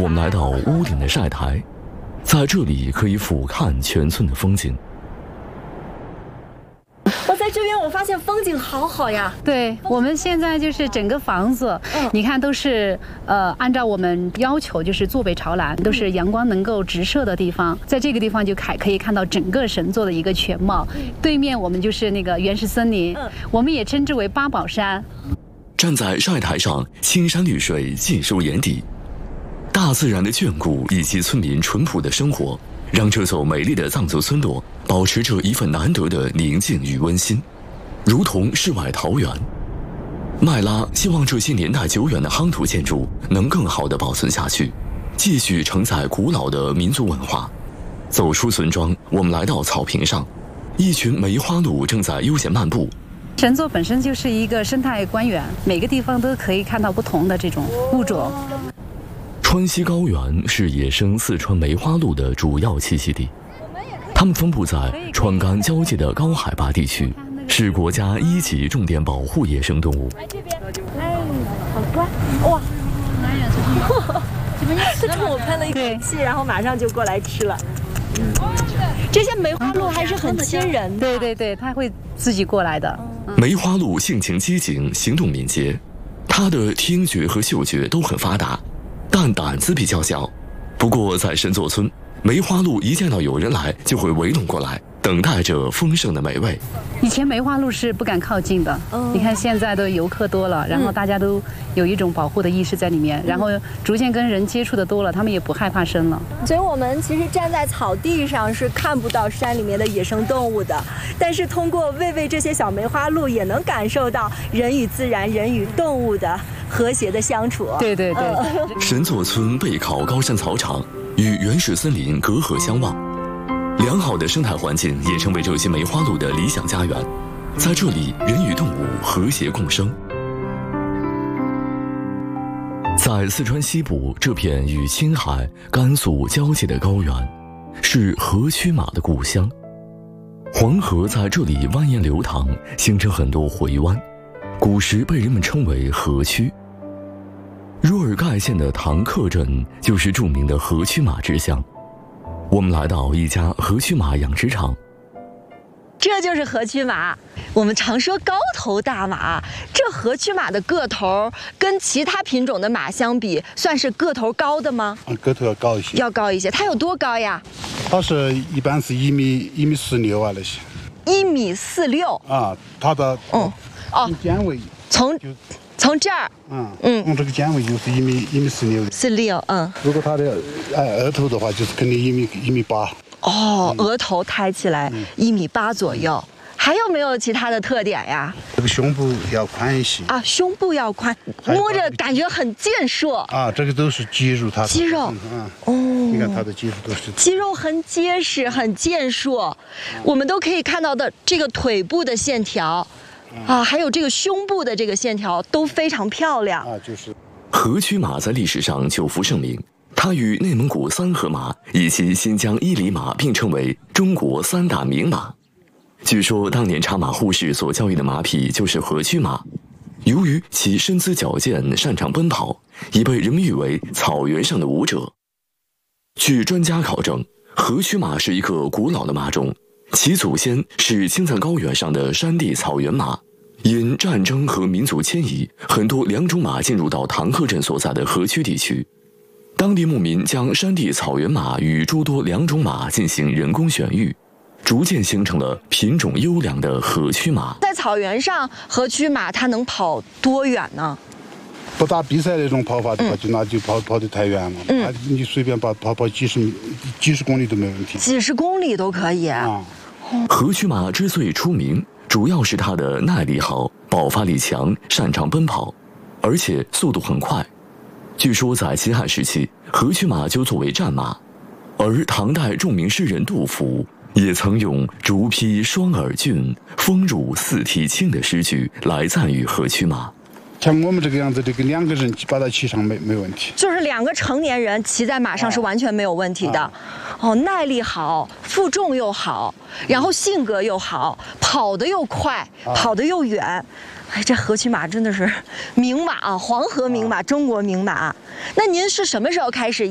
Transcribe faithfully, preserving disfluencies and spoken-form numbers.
我们来到屋顶的晒台，在这里可以俯瞰全村的风景。 我在这边，我发现风景好好呀。 对，我们现在就是整个房子，嗯、你看都是呃按照我们要求，就是坐北朝南，都是阳光能够直射的地方。在这个地方就看可以看到整个神作的一个全貌。嗯、对面我们就是那个原始森林，嗯、我们也称之为八宝山。 站在晒台上，青山绿水尽收眼底，大自然的眷顾以及村民淳朴的生活，让这座美丽的藏族村落保持着一份难得的宁静与温馨，如同世外桃源。麦拉希望这些年代久远的夯土建筑能更好地保存下去，继续承载古老的民族文化。走出村庄，我们来到草坪上，一群梅花鹿正在悠闲漫步。 神作本身就是一个生态官园，每个地方都可以看到不同的这种物种。 川西高原是野生四川梅花鹿的主要栖息地，它们分布在川甘交界的高海拔地区，是国家一级重点保护野生动物。 来这边，哎，好乖，哇！它冲我喷了一口气，然后马上就过来吃了。嗯，这些梅花鹿还是很亲人的。 对对对，它会自己过来的。 梅花鹿性情机警，行动敏捷，它的听觉和嗅觉都很发达，但胆子比较小。不过在神作村，梅花鹿一见到有人来就会围拢过来，等待着丰盛的美味。 以前梅花鹿是不敢靠近的，哦、你看现在的游客多了，然后大家都有一种保护的意识在里面，嗯、然后逐渐跟人接触的多了，他们也不害怕生了。 所以我们其实站在草地上是看不到山里面的野生动物的，但是通过喂喂这些小梅花鹿，也能感受到人与自然、人与动物的和谐的相处。 对对对。 嗯、神作村背靠高山草场，与原始森林隔河相望。良好的生态环境也成为这些梅花鹿的理想家园，在这里，人与动物和谐共生。在四川西部这片与青海、甘肃交界的高原，是河曲马的故乡。黄河在这里蜿蜒流淌，形成很多回湾，古时被人们称为河曲。若尔盖县的唐克镇就是著名的河曲马之乡。我们来到一家河曲马养殖场， 这就是河曲马。我们常说高头大马，这河曲马的个头跟其他品种的马相比，算是个头高的吗？ 嗯，个头要高一些。 要高一些，它有多高呀？ 它是一般是一米一米四六啊那些。 一米四六啊， 它的嗯哦肩围从。从这儿， 嗯嗯，用这个肩围就是一米一米四六， 四六，嗯。 如果它的哎额头的话，就是肯定一米一米八。 哦，额头抬起来一米八左右。还有没有其他的特点呀？ 这个胸部要宽一些啊，胸部要宽，摸着感觉很健硕啊。这个都是肌肉，它肌肉， 嗯哦，你看它的肌肉都是肌肉很结实，很健硕，我们都可以看到的这个腿部的线条。啊，还有这个胸部的这个线条都非常漂亮啊！就是河曲马在历史上久负盛名，它与内蒙古三河马以及新疆伊犁马并称为中国三大名马。据说当年茶马护士所教育的马匹就是河曲马，由于其身姿矫健、擅长奔跑，已被人们誉为草原上的舞者。据专家考证，河曲马是一个古老的马种。其祖先是青藏高原上的山地草原马，因战争和民族迁移，很多良种马进入到唐克镇所在的河曲地区。当地牧民将山地草原马与诸多良种马进行人工选育，逐渐形成了品种优良的河曲马。 在草原上，河曲马它能跑多远呢？ 不打比赛那种跑法的话，嗯、就那就跑跑得太远了。嗯，你随便跑跑跑几十几十公里都没问题。 几十公里都可以啊。 河曲马之所以出名，主要是它的耐力好、爆发力强、擅长奔跑，而且速度很快。据说在西汉时期，河曲马就作为战马，而唐代著名诗人杜甫也曾用“竹披双耳峻，风入四蹄轻”的诗句来赞誉河曲马。 像我们这个样子，这个两个人把它骑上没没问题， 就是两个成年人骑在马上是完全没有问题的。啊、哦，耐力好，负重又好，然后性格又好，跑得又快，啊、跑得又远。哎，这河曲马真的是名马啊，黄河名马，啊、中国名马。那您是什么时候开始